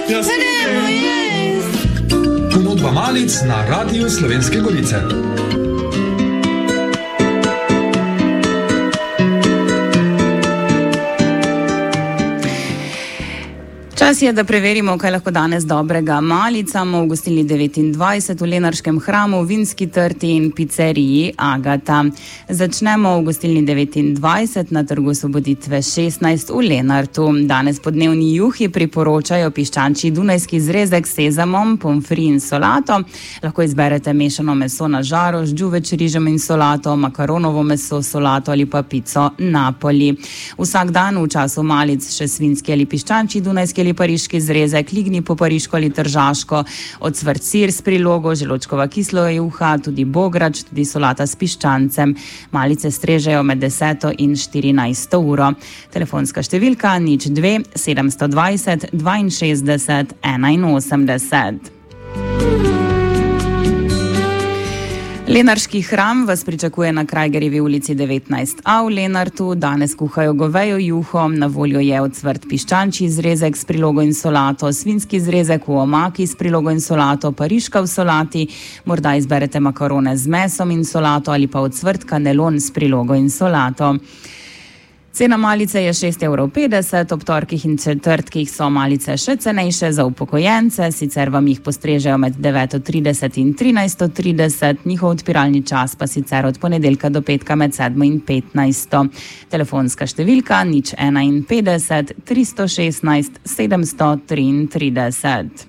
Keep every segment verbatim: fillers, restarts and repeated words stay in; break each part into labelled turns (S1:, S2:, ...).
S1: Jaz ne bo jaz.
S2: Ponudba malic na Radiu Slovenske Gorice.
S3: Čas je, da preverimo, kaj lahko danes dobrega malicamo v gostilni devetindvajset v Lenarškem hramu, vinski trti in pizzeriji Agata. Začnemo v gostilni devetindvajset na Trgu Osvoboditve šestnajst v Lenartu. Danes podnevni juhi priporočajo piščančji dunajski zrezek s sezamom, pomfri in solato. Lahko izberete mešano meso na žaru, žđuveč rižem in solato, makaronovo meso, solato ali pa pico Napoli. Vsak dan v času malic še svinski ali piščančji dunajski ali pariški zrezek, ligni po pariško ali tržaško, ocvrt sir s prilogo, želočkova kislo juha, tudi bograč, tudi solata s piščancem. Malice strežejo med deseto in štirinajsto uro. Telefonska številka nič dve sedemsto dvajset dvainšestdeset enainosemdeset. Lenarški hram vas pričakuje na Krajgerjevi ulici devetnajst a v Lenartu. Danes kuhajo govejo juho, na voljo je ocvrt piščančji zrezek s prilogo in solato, svinski zrezek v omaki s prilogo in solato, pariška v solati, morda izberete makarone z mesom in solato ali pa ocvrt kanelon s prilogo in solato. Cena malice je šest evrov petdeset, ob torkih in četrtkih so malice še cenejše za upokojence, sicer vam jih postrežejo med deveto trideset in trinajsto trideset, njihov odpiralni čas pa sicer od ponedeljka do petka med sedmo in petnajsto. Telefonska številka nič enainpetdeset tristo šestnajst sedemsto triintrideset.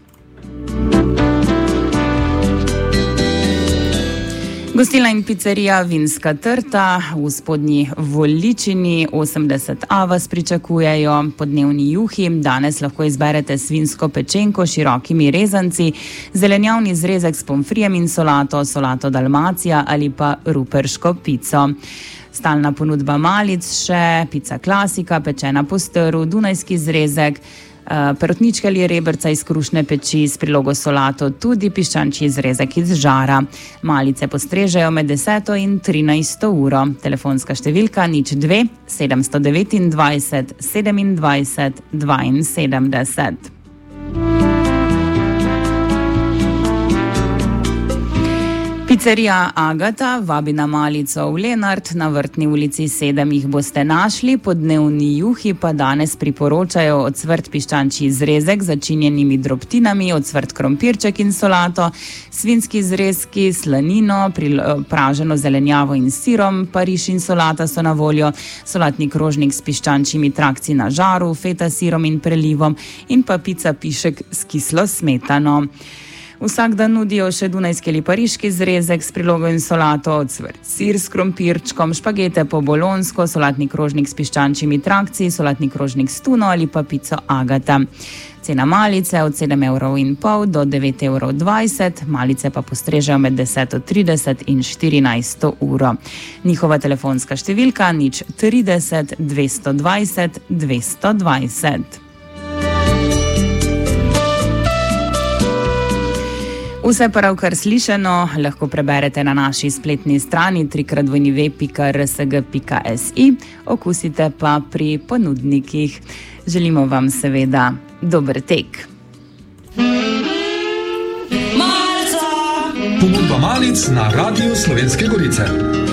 S3: Gostilna in pizzerija Vinska trta v Spodnji Voličini osemdeset a vas pričakujejo. Podnevni juhi danes lahko izberete svinsko pečenko s širokimi rezanci, zelenjavni zrezek s pomfrijem in solato, solato dalmacija ali pa ruperško pico. Stalna ponudba malic še pica klasika, pečena po stru, dunajski zrezek, perutničke ali rebrca iz krušne peči s prilogo solato, tudi piščančji zrezek iz žara. Malice postrežejo med deseto in trinajsto uro. Telefonska številka nič dve sedemsto devetindvajset sedemindvajset dvainsedemdeset. Pizzerija Agata vabi na malico v Lenart, na Vrtni ulici sedem jih boste našli. Podnevni juhi pa danes priporočajo ocvrt piščančji zrezek z začinjenimi drobtinami, ocvrt krompirček in solato, svinski zrezki, slanino, praženo zelenjavo in sirom, pariš in solata so na voljo, solatni krožnik s piščančjimi trakci na žaru, feta sirom in prelivom in pa pica pišek s kislo smetano. Vsak dan nudijo še dunajski ali pariški zrezek s prilogo in solato, ocvrt sir s krompirčkom, špagete po bolonsko, solatni krožnik s piščančjimi trakci, solatni krožnik s tuno ali pa pico Agata. Cena malice od sedem evrov in pol do devet evrov dvajset, malice pa postrežejo med deseto trideset in štirinajsto uro. Njihova telefonska številka nič trideset dvesto dvajset dvesto dvajset. Vse pravkar slišano lahko preberete na naši spletni strani trikrat w pika r s g pika s i, okusite pa pri ponudnikih. Želimo vam seveda dober tek.
S2: Ponudba malic na Radiu Slovenske Gorice.